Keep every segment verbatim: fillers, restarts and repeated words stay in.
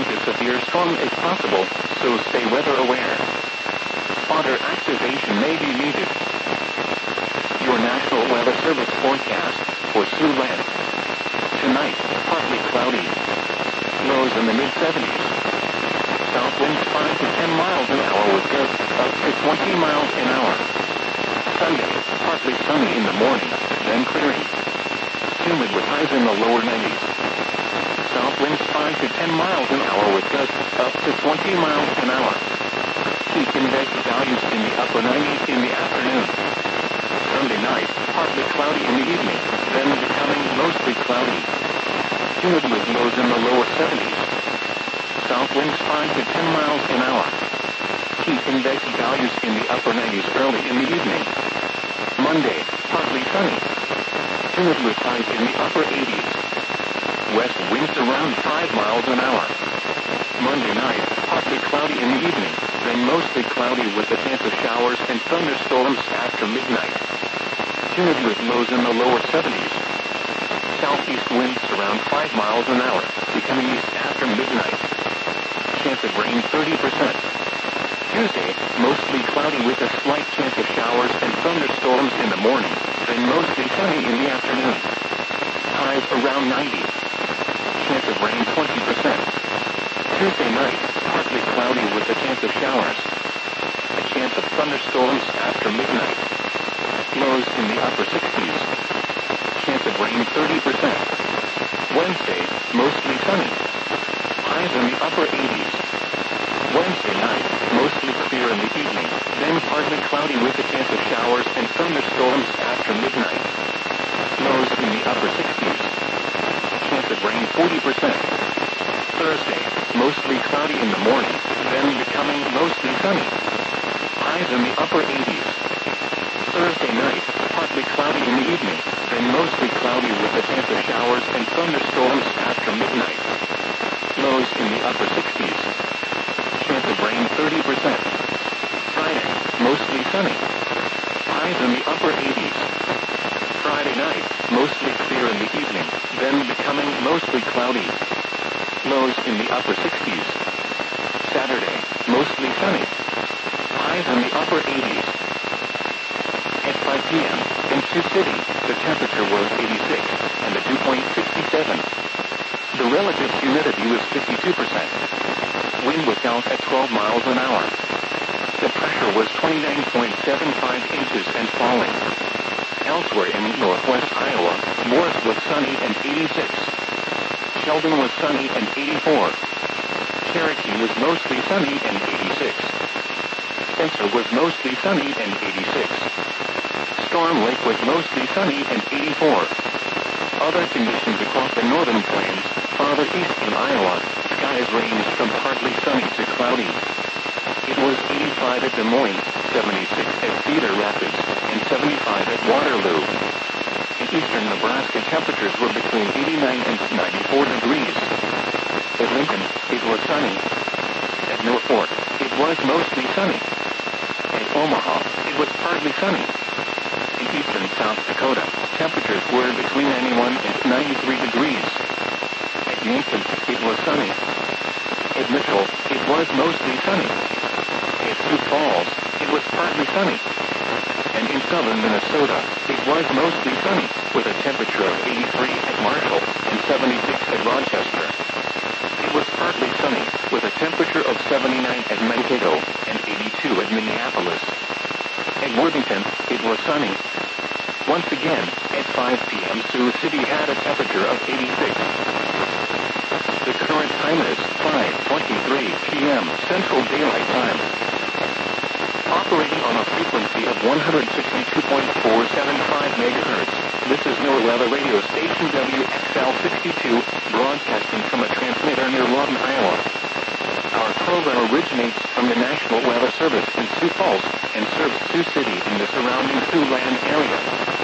strong to severe storm is possible, so stay weather aware. Spotter activation may be needed. Your National Weather Service forecast for Siouxland. Tonight, partly cloudy. Lows in the mid seventies. South winds five to ten miles an hour with gusts up to twenty miles an hour. Sunday, partly sunny in the morning, then clearing. Humid with highs in the lower nineties. South winds five to ten miles an hour with gusts up to twenty miles an hour. Heat index values in the upper nineties in the afternoon. Sunday night, partly cloudy in the evening, then becoming mostly cloudy. Humid with lows in the lower seventies. South winds five to ten miles an hour. Heat index values in the upper nineties early in the evening. Monday, partly sunny. Humid with highs in the upper eighties. West winds around five miles an hour. Monday night, partly cloudy in the evening, then mostly cloudy with a chance of showers and thunderstorms after midnight. Humid with lows in the lower seventies. Southeast winds around five miles an hour, becoming east after midnight. Chance of rain thirty percent. Tuesday, mostly cloudy with a slight chance of showers and thunderstorms in the morning, then mostly sunny in the afternoon. Highs around ninety. Chance of rain twenty percent. Tuesday night, partly cloudy with a chance of showers. A chance of thunderstorms after midnight. Lows in the upper sixties. Chance of rain thirty percent. Wednesday, mostly sunny. Highs in the upper eighties. Wednesday night, mostly clear in the evening, then partly cloudy with a chance of showers and thunderstorms after midnight. Lows in the upper sixties. Chance of rain forty percent. Thursday, mostly cloudy in the morning, then becoming mostly sunny. Highs in the upper eighties. Thursday night, partly cloudy in the evening, then mostly cloudy with a chance of showers and thunderstorms after midnight. Lows in the upper sixties. Chance of rain thirty percent. Friday, mostly sunny. Highs in the upper eighties. Friday night, mostly clear in the evening, then becoming mostly cloudy. Lows in the upper sixties. Saturday, mostly sunny. Highs in the upper eighties. At five p.m., in Sioux City, the temperature was eighty-six, and the dew point sixty-seven. The relative humidity was fifty-two percent. Wind was south at twelve miles an hour. The pressure was twenty-nine point seven five inches and falling. Elsewhere in northwest Iowa, Morris was sunny and eighty-six. Sheldon was sunny and eighty-four. Cherokee was mostly sunny and eighty-six. Spencer was mostly sunny and eighty-six. Storm Lake was mostly sunny and eighty-four. Other conditions across the northern plains, farther east in Iowa, skies ranged from partly sunny to cloudy. It was eighty-five at Des Moines, seventy-six at Cedar Rapids, and seventy-five at Waterloo. In eastern Nebraska, temperatures were between eighty-nine and ninety-four degrees. At Lincoln, it was sunny. At Norfolk, it was mostly sunny. At Omaha, it was partly sunny. In eastern South Dakota, temperatures were between ninety-one and ninety-three degrees. At Yankton, it was sunny. At Mitchell, it was mostly sunny. At Sioux Falls, it was partly sunny. And in southern Minnesota, it was mostly sunny, with a temperature of eighty-three at Marshall and seventy-six at Rochester. It was partly sunny, with a temperature of seventy-nine at Mankato and eighty-two at Minneapolis. At Worthington, it was sunny. Once again, at five p.m. Sioux City had a temperature of eighty-six. The current time is five twenty-three p.m. Central Daylight Time. Operating on a frequency of one hundred sixty-two point four seven five megahertz, this is NOAA radio station W X L sixty-two, broadcasting from a transmitter near Lawton, Iowa. Our program originates from the National Weather Service in Sioux Falls and serves Sioux City and the surrounding Siouxland area.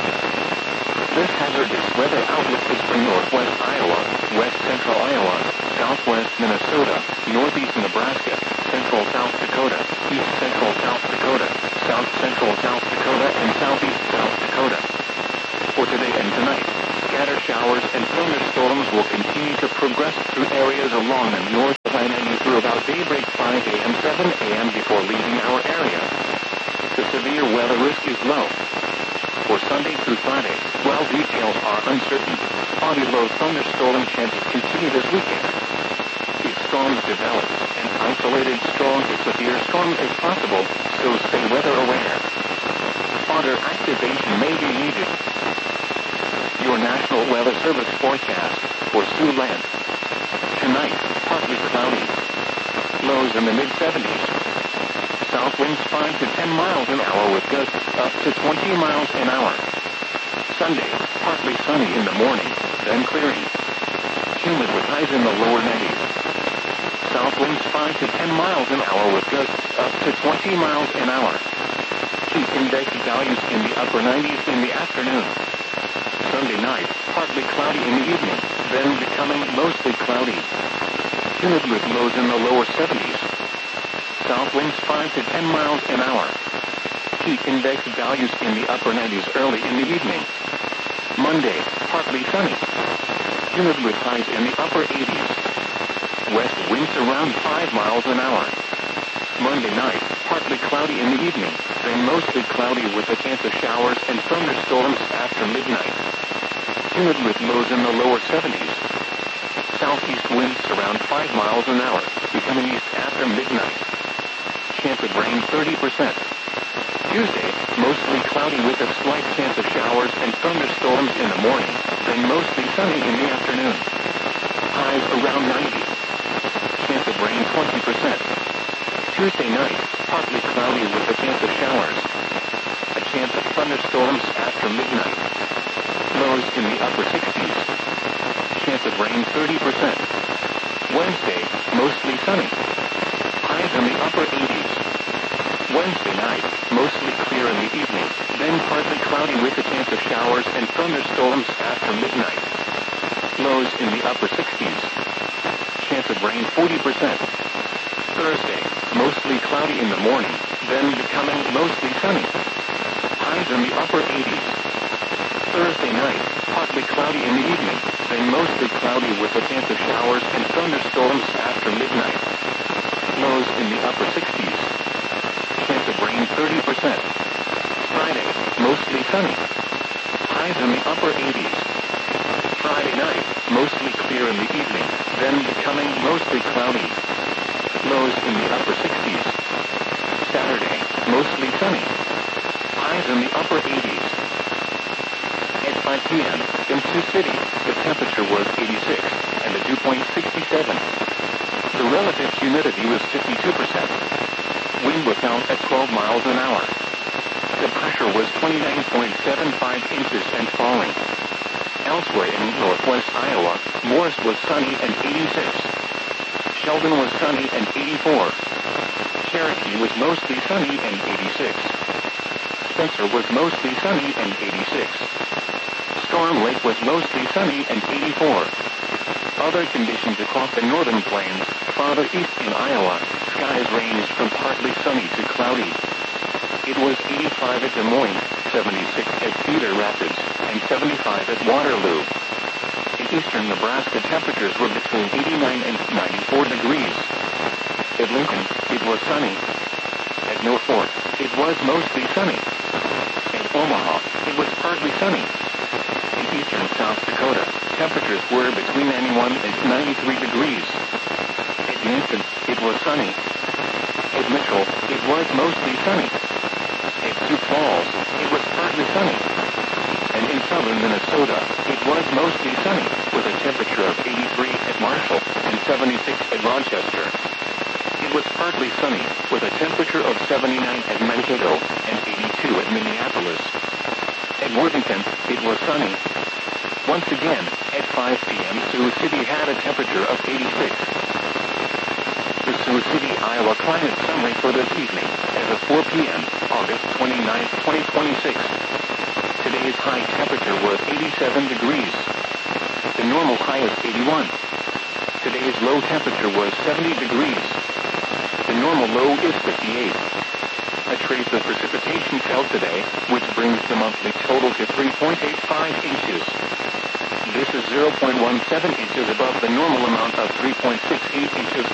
This hazardous weather outlook is for northwest Iowa, west central Iowa, southwest Minnesota, northeast Nebraska, central South Dakota, east central South Dakota, south central South Dakota, and southeast South Dakota. For today and tonight, scattered showers and thunderstorms will continue to progress through areas along the north of I develop, an isolated strong to severe storm is possible, so stay weather aware. Fodder activation may be needed. Your National Weather Service forecast for Siouxland. Tonight, partly cloudy. Lows in the mid seventies. South winds five to ten miles an hour with gusts up to twenty miles an hour. Sunday, partly sunny in the morning, then clearing. Humid with highs in the lower nineties. South winds five to ten miles an hour with gusts up to twenty miles an hour. Heat index values in the upper nineties in the afternoon. Sunday night, partly cloudy in the evening, then becoming mostly cloudy. Humid with lows in the lower seventies. South winds five to ten miles an hour. Heat index values in the upper nineties early in the evening. Monday, partly sunny. Humid with highs in the upper eighties. West winds around five miles an hour. Monday night, partly cloudy in the evening, then mostly cloudy with a chance of showers and thunderstorms after midnight. Humid with lows in the lower seventies. Southeast winds around five miles an hour, becoming east after midnight. Chance of rain thirty percent. Tuesday, mostly cloudy with a slight chance of showers and thunderstorms in the morning, then mostly sunny in the afternoon. Highs around ninety. Chance of rain twenty percent. Tuesday night, partly cloudy with a chance of showers. A chance of thunderstorms after midnight. Lows in the upper sixties. Chance of rain thirty percent. Wednesday, mostly sunny. Highs in the upper eighties. Wednesday night, mostly clear in the evening, then partly cloudy with a chance of showers and thunderstorms after midnight. Lows in the upper sixties. Chance of rain forty percent. Thursday, mostly cloudy in the morning, then becoming mostly sunny. Highs in the upper eighties. Thursday night, partly cloudy in the evening, then mostly cloudy with a chance of showers and thunderstorms after midnight. Lows in the upper sixties. Chance of rain thirty percent. Friday, mostly sunny. Highs in the upper eighties. Friday night, mostly clear in the evening, then becoming mostly cloudy. Lows in the upper sixties. Saturday, mostly sunny. Highs in the upper eighties. At five p.m., in Sioux City, the temperature was eighty-six, and the dew point sixty-seven. The relative humidity was fifty-two percent. Wind was out at twelve miles an hour. The pressure was twenty-nine point seven five inches and falling. Elsewhere in northwest Iowa, Morris was sunny and eighty-six. Sheldon was sunny and eighty-four. Cherokee was mostly sunny and eighty-six. Spencer was mostly sunny and eighty-six. Storm Lake was mostly sunny and eighty-four. Other conditions across the northern plains, farther east in Iowa, skies ranged from partly sunny to cloudy. It was eighty-five at Des Moines, seventy-six at Cedar Rapids, and seventy-five at Waterloo. In eastern Nebraska, temperatures were between eighty-nine and ninety-four degrees. At Lincoln, it was sunny. At Norfolk, it was mostly sunny. At Omaha, it was partly sunny. In eastern South Dakota, temperatures were between ninety-one and ninety-three degrees. At Yankton, it was sunny. At Mitchell, it was mostly sunny. At Sioux Falls, it was partly sunny. And in southern Minnesota, it was mostly sunny, with a temperature of eighty-three at Marshall and seventy-six at Rochester. It was partly sunny, with a temperature of seventy-nine at Mankato and eighty-two at Minneapolis. At Worthington, it was sunny. Once again, at five p.m., Sioux City had a temperature of eighty-six. The Sioux City, Iowa climate summary for this evening, as of four p.m., August twenty-ninth, twenty twenty-six. Today's high temperature was eighty-seven degrees. The normal high is eighty-one. Today's low temperature was seventy degrees. The normal low is fifty-eight. A trace of precipitation fell today, which brings the monthly total to three point eight five inches. This is zero point one seven inches above the normal amount of three point six eight inches